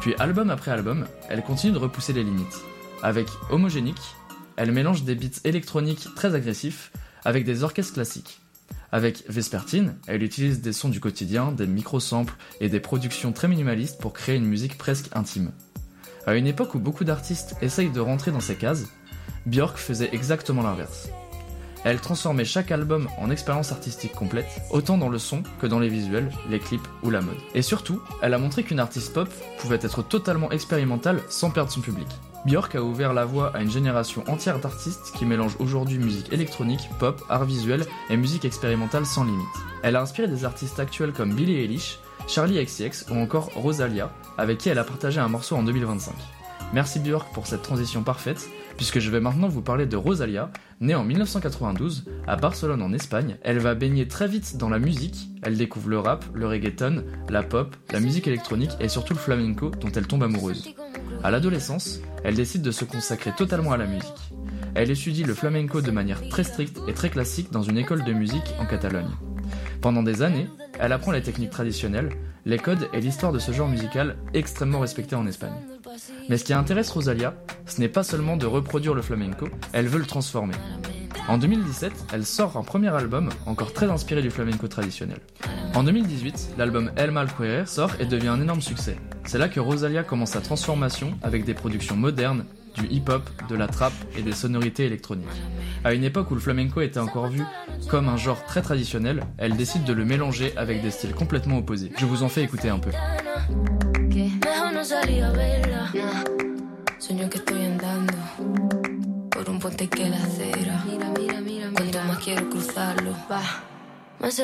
Puis album après album, elle continue de repousser les limites. Avec Homogenic, elle mélange des beats électroniques très agressifs avec des orchestres classiques. Avec Vespertine, elle utilise des sons du quotidien, des micro-samples et des productions très minimalistes pour créer une musique presque intime. À une époque où beaucoup d'artistes essayent de rentrer dans ces cases, Björk faisait exactement l'inverse. Elle transformait chaque album en expérience artistique complète, autant dans le son que dans les visuels, les clips ou la mode. Et surtout, elle a montré qu'une artiste pop pouvait être totalement expérimentale sans perdre son public. Björk a ouvert la voie à une génération entière d'artistes qui mélangent aujourd'hui musique électronique, pop, art visuel et musique expérimentale sans limite. Elle a inspiré des artistes actuels comme Billie Eilish, Charli XCX ou encore Rosalia, avec qui elle a partagé un morceau en 2025. Merci Björk pour cette transition parfaite, puisque je vais maintenant vous parler de Rosalia, née en 1992, à Barcelone en Espagne. Elle va baigner très vite dans la musique, elle découvre le rap, le reggaeton, la pop, la musique électronique et surtout le flamenco dont elle tombe amoureuse. À l'adolescence, elle décide de se consacrer totalement à la musique. Elle étudie le flamenco de manière très stricte et très classique dans une école de musique en Catalogne. Pendant des années, elle apprend les techniques traditionnelles, les codes et l'histoire de ce genre musical extrêmement respecté en Espagne. Mais ce qui intéresse Rosalia, ce n'est pas seulement de reproduire le flamenco, elle veut le transformer. En 2017, elle sort un premier album encore très inspiré du flamenco traditionnel. En 2018, l'album El Mal Querer sort et devient un énorme succès. C'est là que Rosalia commence sa transformation avec des productions modernes, du hip-hop, de la trap et des sonorités électroniques. À une époque où le flamenco était encore vu comme un genre très traditionnel, elle décide de le mélanger avec des styles complètement opposés. Je vous en fais écouter un peu. Sueño que estoy andando por un puente que la acera. Cuanto más quiero cruzarlo, va.